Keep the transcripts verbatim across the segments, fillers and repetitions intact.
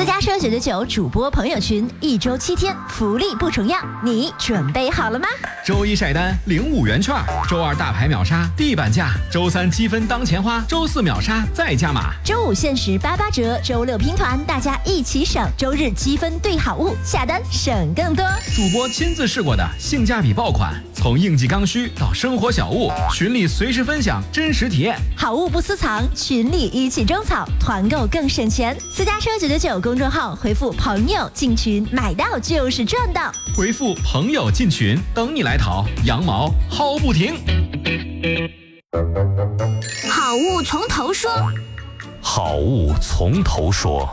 私家车九九九主播朋友群，一周七天，福利不重样，你准备好了吗？ 周一晒单领五元券，周二大牌秒杀地板价，周三积分当钱花，周四秒杀再加码， 周五限时八八折，周六拼团，大家一起省，周日积分兑好物，下单省更多。 主播亲自试过的性价比爆款，从应季刚需到生活小物，群里随时分享真实体验， 好物不私藏，群里一起种草，团购更省钱。私家车九九九公众号回复朋友进群，买到就是赚到。 回复朋友进群，等你来淘，羊毛薅不停。 好物从头说， 好物从头说。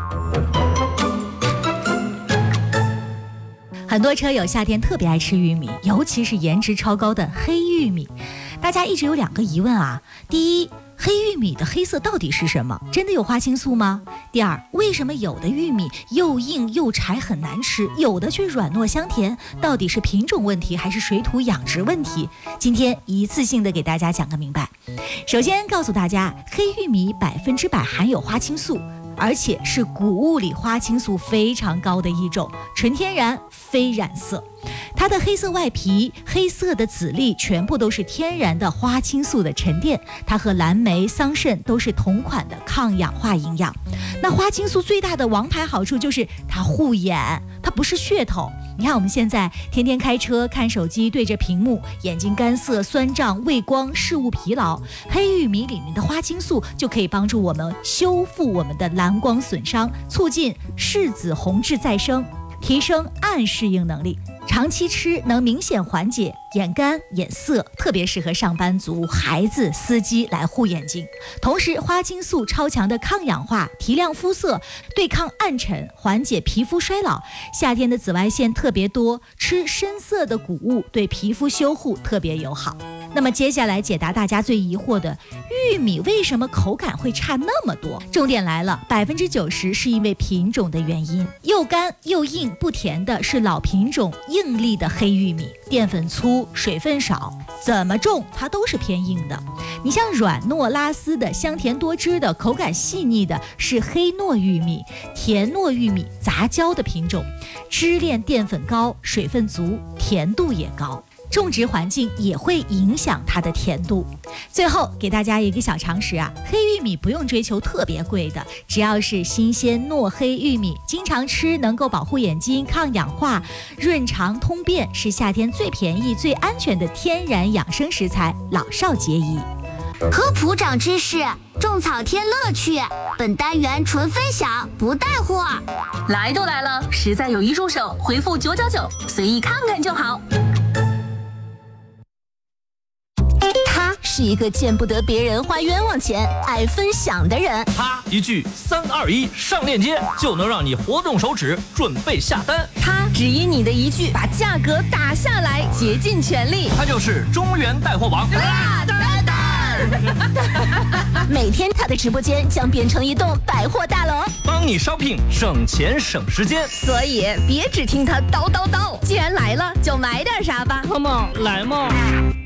很多车友夏天特别爱吃玉米，尤其是颜值超高的黑玉米。大家一直有两个疑问啊，第一，黑玉米的黑色到底是什么？真的有花青素吗？第二，为什么有的玉米又硬又柴很难吃，有的却软糯香甜？到底是品种问题还是水土养殖问题？今天一次性的给大家讲个明白。首先告诉大家，黑玉米百分之百含有花青素，而且是谷物里花青素非常高的一种，纯天然，非染色。它的黑色外皮、黑色的籽粒全部都是天然的花青素的沉淀，它和蓝莓、桑葚都是同款的抗氧化营养。那花青素最大的王牌好处就是它护眼，它不是噱头。你看我们现在天天开车看手机，对着屏幕，眼睛干涩、酸胀、畏光、视物疲劳，黑玉米里面的花青素就可以帮助我们修复我们的蓝光损伤，促进视紫红质再生，提升暗适应能力。长期吃能明显缓解眼干眼涩，特别适合上班族、孩子、司机来护眼睛。同时花青素超强的抗氧化，提亮肤色，对抗暗沉，缓解皮肤衰老。夏天的紫外线特别多，吃深色的谷物对皮肤修护特别友好。那么接下来解答大家最疑惑的，玉米为什么口感会差那么多？重点来了，百分之九十是因为品种的原因，又干又硬不甜的是老品种硬粒的黑玉米，淀粉粗，水分少，怎么种它都是偏硬的。你像软糯拉丝的、香甜多汁的、口感细腻的是黑糯玉米，甜糯玉米杂交的品种，支链淀粉高，水分足，甜度也高。种植环境也会影响它的甜度。最后给大家一个小常识啊，黑玉米不用追求特别贵的，只要是新鲜糯黑玉米，经常吃能够保护眼睛、抗氧化、润肠通便，是夏天最便宜、最安全的天然养生食材，老少皆宜。 科普长知识，种草添乐趣。本单元纯分享，不带货。 来都来了，实在有一入手，回复九九九，随意看看就好。 他是一个见不得别人花冤枉钱、爱分享的人。 他一句三二一上链接，就能让你活动手指准备下单。 他只因你的一句把价格打下来，竭尽全力。 他就是中原带货王大蛋蛋。 每天他的直播间将变成一栋百货大楼， 帮你 shopping 省钱省时间。 所以别只听他叨叨叨，既然来了就买点啥吧。 Come on，来嘛！